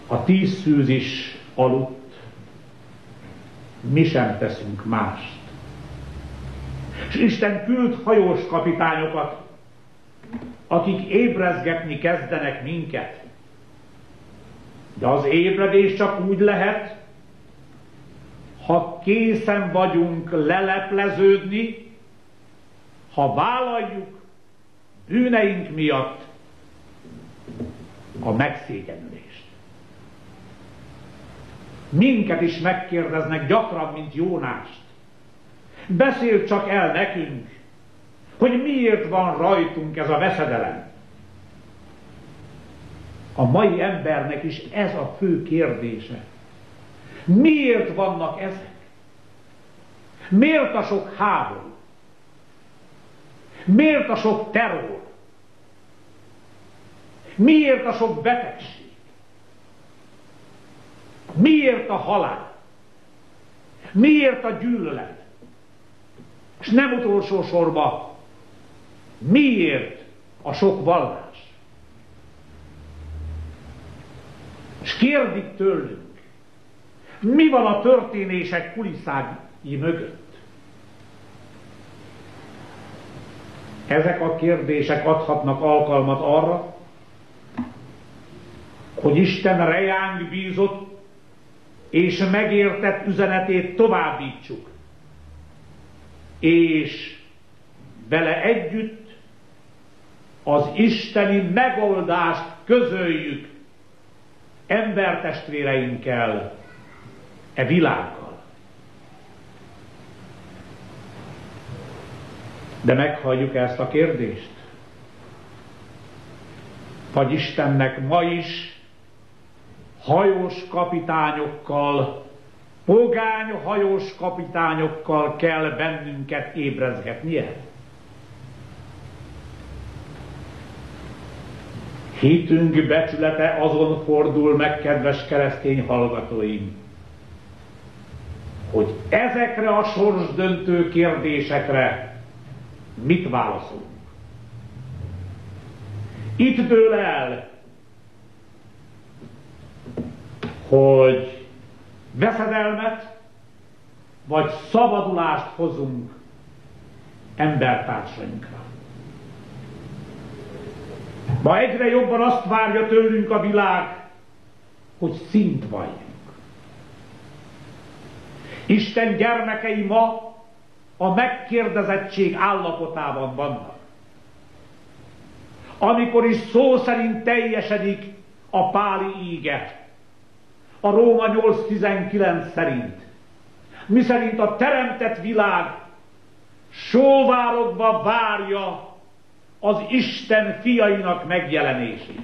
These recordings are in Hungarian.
A 10 szűz is aludt, mi sem teszünk mást. És Isten küld hajós kapitányokat, akik ébrezgetni kezdenek minket. De az ébredés csak úgy lehet, ha készen vagyunk lelepleződni, ha vállaljuk bűneink miatt a megszégyenülést. Minket is megkérdeznek gyakran, mint Jónást. Beszél csak el nekünk, hogy miért van rajtunk ez a veszedelem. A mai embernek is ez a fő kérdése. Miért vannak ezek? Miért a sok háború? Miért a sok terror? Miért a sok betegség? Miért a halál? Miért a gyűlölet? És nem utolsó sorban, miért a sok vallás? És kérdik tőlünk, mi van a történések kulisszái mögött? Ezek a kérdések adhatnak alkalmat arra, hogy Isten rejánk bízott és megértett üzenetét továbbítsuk, és vele együtt az isteni megoldást közöljük embertestvéreinkkel, e világgal. De meghalljuk ezt a kérdést? Vagy Istennek ma is hajós kapitányokkal, pogány hajós kapitányokkal kell bennünket ébrezgetnie? Hitünk becsülete azon fordul meg, kedves keresztény hallgatóim, hogy ezekre a sorsdöntő kérdésekre mit válaszolunk. Itt dől el, hogy veszedelmet vagy szabadulást hozunk embertársainkra. Ma egyre jobban azt várja tőlünk a világ, hogy szint valljunk. Isten gyermekei ma a megkérdezettség állapotában vannak. Amikor is szó szerint teljesedik a páli íge, a Róma 8:19 szerint, miszerint a teremtett világ sóvárogva várja az Isten fiainak megjelenését.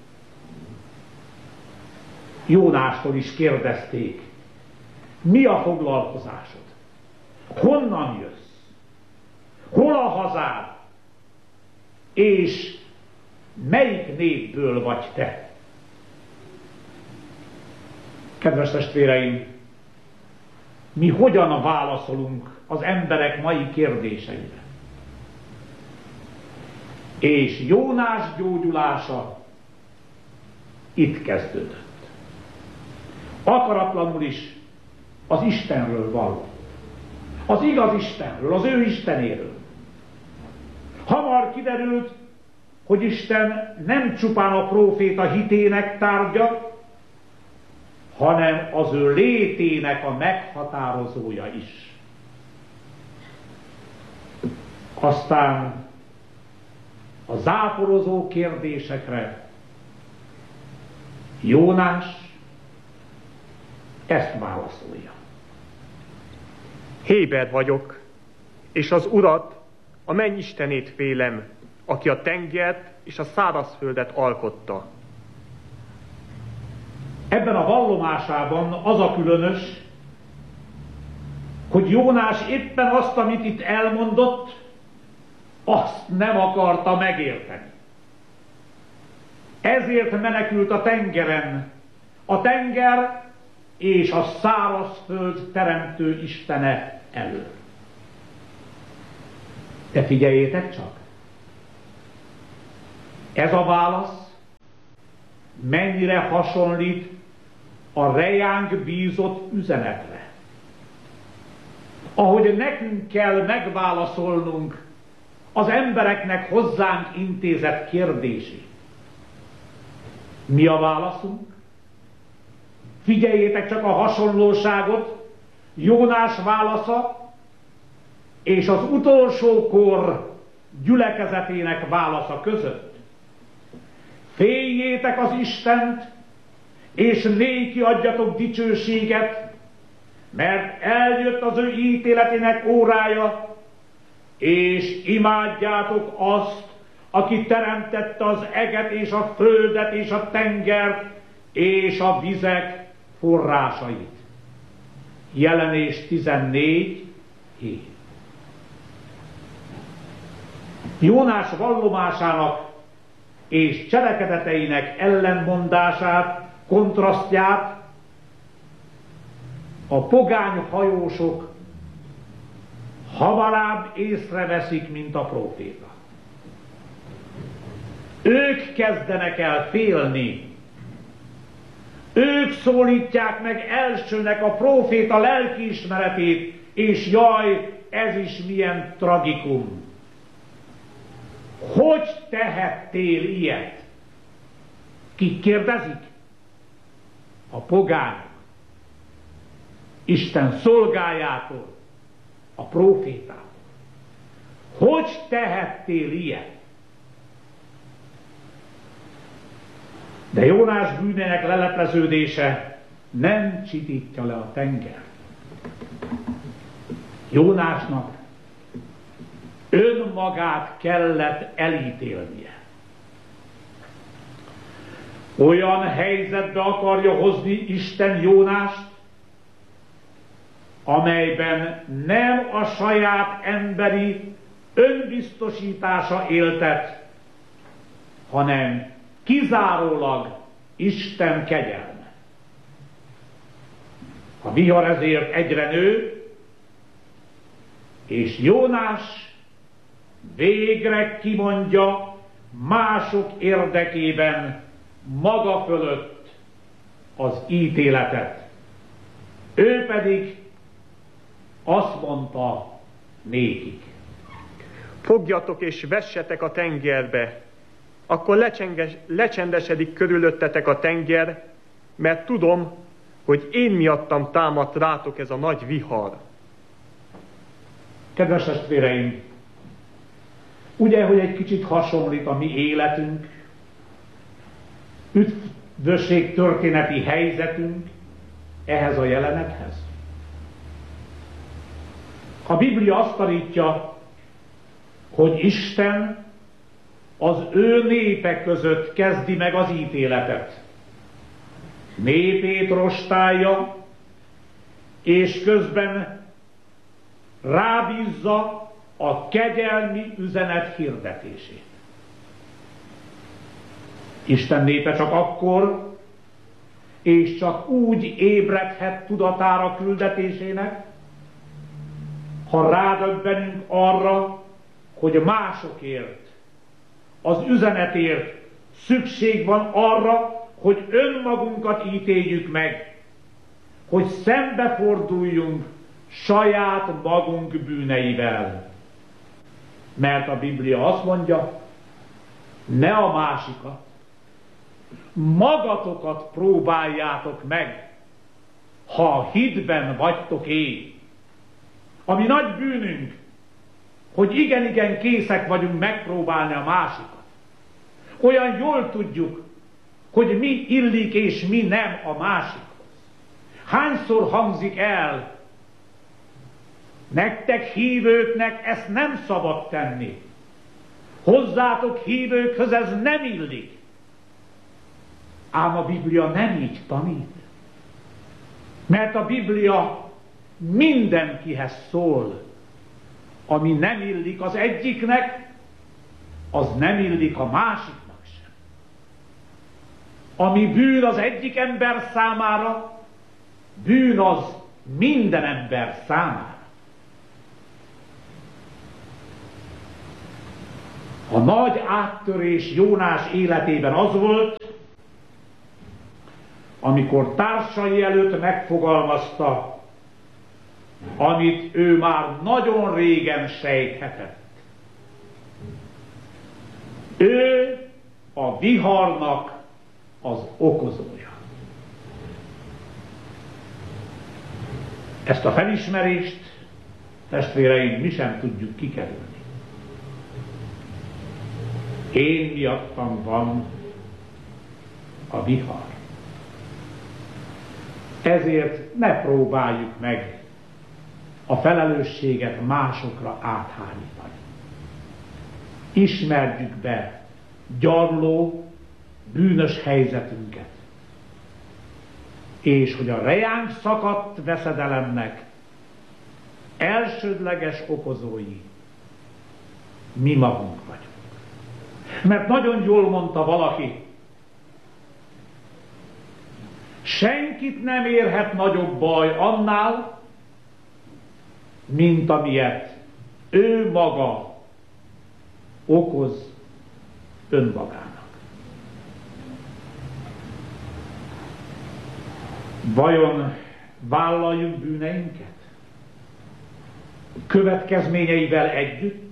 Jónástól is kérdezték, mi a foglalkozásod? Honnan jössz? Hol a hazád? És melyik népből vagy te? Kedves testvéreim, mi hogyan válaszolunk az emberek mai kérdéseire? És Jónás gyógyulása itt kezdődött. Akaratlanul is az Istenről vallott. Az igaz Istenről, az ő Istenéről. Hamar kiderült, hogy Isten nem csupán a próféta hitének tárgya, hanem az ő létének a meghatározója is. Aztán a záporozó kérdésekre Jónás ezt válaszolja. Héber vagyok, és az Urat, a mennyistenét félem, aki a tengert és a szárazföldet alkotta. Ebben a vallomásában az a különös, hogy Jónás éppen azt, amit itt elmondott, azt nem akarta megérteni. Ezért menekült a tengeren. A tenger és a szárazföld teremtő Istene elől. De figyeljétek csak! Ez a válasz mennyire hasonlít a rejánk bízott üzenetre. Ahogy nekünk kell megválaszolnunk az embereknek hozzánk intézett kérdését. Mi a válaszunk? Figyeljétek csak a hasonlóságot, Jónás válasza és az utolsó kor gyülekezetének válasza között. Féljétek az Istent, és néki adjatok dicsőséget, mert eljött az ő ítéletének órája, és imádjátok azt, aki teremtette az eget és a földet és a tengert és a vizek forrásait. Jelenés 14:7. Jónás vallomásának és cselekedeteinek ellenmondását, kontrasztját a pogány hajósok hamarabb észreveszik, mint a próféta. Ők kezdenek el félni. Ők szólítják meg elsőnek a próféta lelkiismeretét, és jaj, ez is milyen tragikum. Hogy tehettél ilyet? Kik kérdezik? A pogányok. Isten szolgájától, a prófétától. Hogy tehettél ilyet? De Jónás bűnének lelepleződése nem csitítja le a tengert. Jónásnak önmagát kellett elítélnie. Olyan helyzetbe akarja hozni Isten Jónást, amelyben nem a saját emberi önbiztosítása éltet, hanem kizárólag Isten kegyelme. A vihar ezért egyre nő, és Jónás végre kimondja mások érdekében maga fölött az ítéletet. Ő pedig azt mondta nékik: fogjatok és vessetek a tengerbe, akkor lecsendesedik körülöttetek a tenger, mert tudom, hogy én miattam támadt rátok ez a nagy vihar. Kedves testvéreim, ugye, hogy egy kicsit hasonlít a mi életünk, üdvösség történeti helyzetünk ehhez a jelenethez? A Biblia azt tanítja, hogy Isten az ő népe között kezdi meg az ítéletet. Népét rostálja, és közben rábízza a kegyelmi üzenet hirdetését. Isten népe csak akkor, és csak úgy ébredhet tudatára küldetésének, ha rádöbbenünk arra, hogy másokért, az üzenetért szükség van arra, hogy önmagunkat ítéljük meg, hogy szembeforduljunk saját magunk bűneivel. Mert a Biblia azt mondja, ne a másikat, magatokat próbáljátok meg, ha a hitben vagytok én. Ami nagy bűnünk, hogy igen készek vagyunk megpróbálni a másikat. Olyan jól tudjuk, hogy mi illik és mi nem a másikhoz. Hányszor hangzik el, nektek hívőknek ezt nem szabad tenni. Hozzátok hívőkhöz ez nem illik. Ám a Biblia nem így tanít. Mert a Biblia mindenkihez szól. Ami nem illik az egyiknek, az nem illik a másiknak sem. Ami bűn az egyik ember számára, bűn az minden ember számára. A nagy áttörés Jónás életében az volt, amikor társai előtt megfogalmazta, amit ő már nagyon régen sejthetett. Ő a viharnak az okozója. Ezt a felismerést, testvéreim, mi sem tudjuk kikerülni. Én miattam van a vihar. Ezért ne próbáljuk meg a felelősséget másokra áthárítani. Ismerjük be gyarló, bűnös helyzetünket, és hogy a rejánk szakadt veszedelemnek elsődleges okozói mi magunk vagyunk. Mert nagyon jól mondta valaki, senkit nem érhet nagyobb baj annál, mint amilyet ő maga okoz önmagának. Vajon vállaljuk bűneinket? Következményeivel együtt?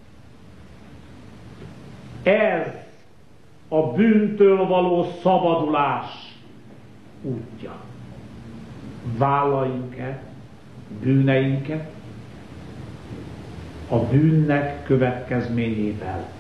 Ez a bűntől való szabadulás útja. Vállaljuk-e bűneinket a bűnnek következményével